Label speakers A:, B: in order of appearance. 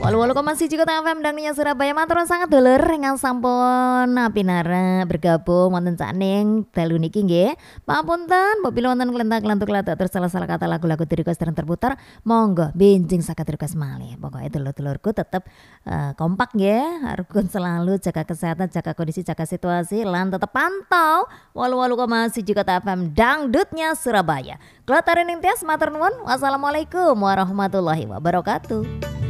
A: Walu-walu juga FM Dangnya Surabaya matur sangat dulur ingkang sampun napinara bergabung wonten saning dalu niki nggih. Papunten apabila wonten kelentak-kelentuk terus salah-salah kata lagu-lagu di request terputar, monggo benjing sakat request malih. Pokoknya dulur-dulurku tetap kompak nggih, rukun selalu jaga kesehatan, jaga kondisi, jaga situasi lan tetap pantau walu juga FM Dangdutnya Surabaya. Kula tarening tias matur nuwun. Wassalamualaikum warahmatullahi wabarakatuh.